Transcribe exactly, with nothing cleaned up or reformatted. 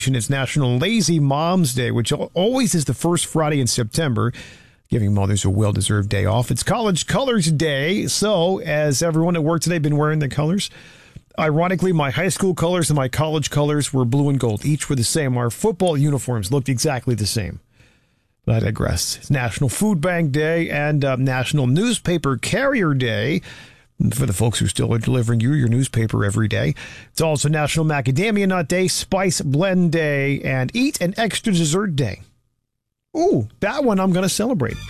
It's National Lazy Moms Day, which always is the first Friday in September, giving mothers a well-deserved day off. It's College Colors Day, so as everyone at work today been wearing the colors, ironically, my high school colors and my college colors were blue and gold. Each were the same. Our football uniforms looked exactly the same. But I digress. It's National Food Bank Day and uh, National Newspaper Carrier Day, for the folks who still are delivering you your newspaper every day. It's also National Macadamia Nut Day, Spice Blend Day, and Eat an Extra Dessert Day. Ooh, that one I'm going to celebrate.